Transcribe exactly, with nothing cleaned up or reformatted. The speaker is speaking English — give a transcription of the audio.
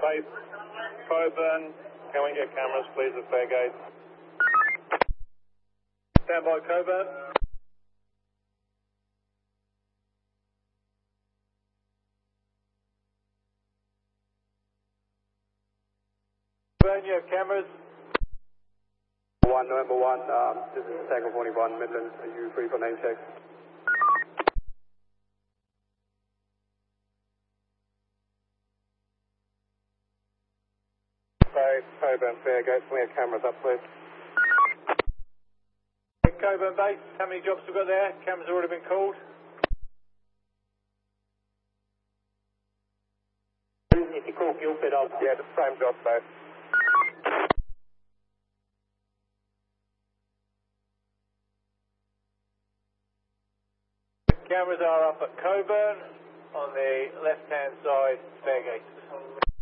Base, Coburn, can we get cameras please at Fairgate? Stand by Coburn. Coburn, you have cameras? One, November one, um, this is Tango forty-one, Midlands, are you free for name check? Base, Coburn, Fairgate, can we have cameras up please? Coburn Base, how many jobs have we got there? Cameras have already been called? If you call Guildford, I'll... Yeah, the same job base. Cameras are up at Coburn on the left hand side, Fairgate.